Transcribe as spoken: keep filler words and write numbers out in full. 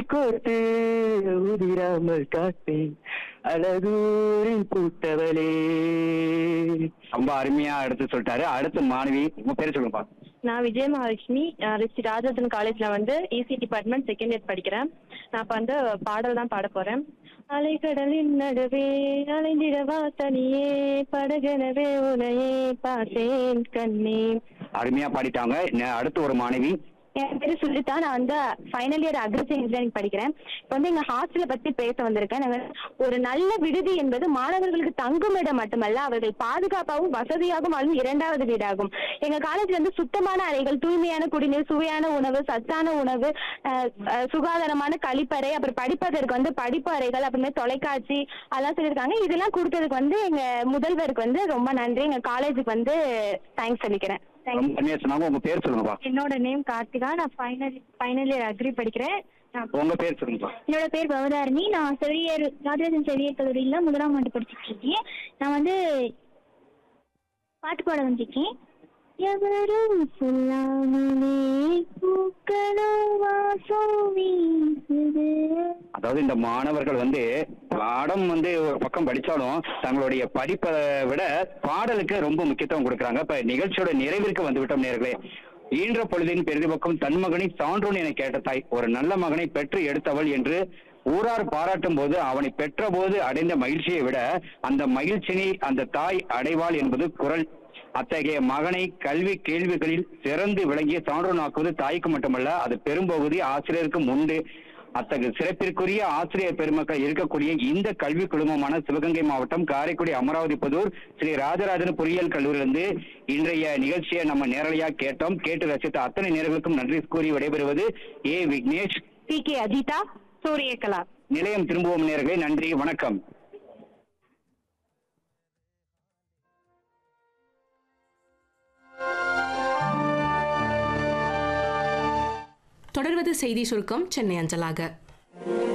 கோர்த்து உதிராமல் காட்டேன் அழகூரில் பூத்தவளே. ரொம்ப அருமையா எடுத்து சொல்லிட்டாரு. அடுத்து மாணவி, உங்க பேர் சொல்லுங்கப்பா. நான் விஜய மகாலட்சுமி, ரிஷி ராஜரத்ன காலேஜ்ல வந்து இசி டிபார்ட்மெண்ட் செகண்ட் இயர் படிக்கிறேன். நான் இப்போ வந்து பாடல் தான் பாட போறேன். அலைக்கடலின் நடுவே அலைந்திடவா தனியே படகெனவே உனையே பார்த்தேன் கண்ணே. அருமையா பாடிட்டாங்க. ந- அடுத்து ஒரு மாணவி. என் பேரு சுஜிதா. நான் வந்து ஃபைனல் இயர் அக்ரிகல்ச்சர் இன்ஜினியரிங் படிக்கிறேன். இப்போ வந்து எங்க ஹாஸ்டலை பத்தி பேச வந்திருக்கேன். நாங்க ஒரு நல்ல விடுதி என்பது மாணவர்களுக்கு தங்கும் இடம் மட்டுமல்ல, அவர்கள் பாதுகாப்பாகவும் வசதியாகவும் வாழும் இரண்டாவது வீடாகும். எங்க காலேஜ்ல வந்து சுத்தமான அறைகள், தூய்மையான குடிநீர், சுவையான உணவு, சத்தான உணவு, அஹ், அஹ், சுகாதாரமான கழிப்பறை, அப்புறம் படிப்பதற்கு வந்து படிப்பு அறைகள், அப்புறமே தொலைக்காட்சி அதெல்லாம் சொல்லியிருக்காங்க. இதெல்லாம் கொடுத்ததுக்கு வந்து எங்க முதல்வருக்கு வந்து ரொம்ப நன்றி. எங்க காலேஜுக்கு வந்து தேங்க்ஸ் சொல்லிக்கிறேன். ரொம்ப அருமையா சொன்னாங்க. உங்க பேர் சொல்லுங்கப்பா. என்னோட நேம் கார்த்திகா. நான் ஃபைனல் ஃபைனல் இயர் அக்ரி படிக்கிறேன். நான் உங்க பேர் சொல்லுங்கப்பா. என்னோட பேர் பவதாரணி. நான் செவிலியர் ராஜராஜன் செவிலியர் கல்லூரியில் முதலாம் ஆண்டு படிச்சுட்டு இருக்கேன். நான் வந்து பாட்டு பாட வந்திருக்கேன். எவரும் சொல்லாமலே பூக்களோ வாசம் வீசுது. அதாவது இந்த மாணவர்கள் வந்து பாடம் வந்து ஒரு பக்கம் படிச்சாலும் தங்களுடைய படிப்பை விட பாடலுக்கு ரொம்ப முக்கியத்துவம் கொடுக்குறாங்க. இப்ப நிகழ்ச்சியோட நிறைவிற்கு வந்து விட்டோம் நேர்களே. ஈன்ற பொழுதின் பெரிதுபக்கம் தன் மகனை சான்றோன் என கேட்ட தாய் ஒரு நல்ல மகனை பெற்று எடுத்தவள் என்று ஊரார் பாராட்டும் போது அவனை பெற்ற போது அடைந்த மகிழ்ச்சியை விட அந்த மகிழ்ச்சியை அந்த தாய் அடைவாள் என்பது குரல். அத்தகைய மகனை கல்வி கேள்விகளில் சிறந்து விளங்கிய சான்றோனாக்குவது தாய்க்கு மட்டுமல்ல, அது பெரும்பகுதி ஆசிரியருக்கும் உண்டு. அத்தகைய சிறப்பிற்குரிய ஆசிரியர் பெருமக்கள் இருக்கக்கூடிய இந்த கல்வி குழுமமான சிவகங்கை மாவட்டம் காரைக்குடி அமராவதி புதூர் ஸ்ரீ ராஜராஜன் பொறியியல் கல்லூரியிலிருந்து இன்றைய நிகழ்ச்சியை நம்ம நேரடியா கேட்டோம். கேட்டு ரசித்த அத்தனை நேர்களுக்கும் நன்றி கூறி விடைபெறுவது ஏ விக்னேஷ், பி கே அஜிதா, சூரியகலா. நிலையம் திரும்புவோம் நேர்களே. நன்றி, வணக்கம். தொடர்வது செய்தி சுருக்கம் சென்னை அஞ்சலாக.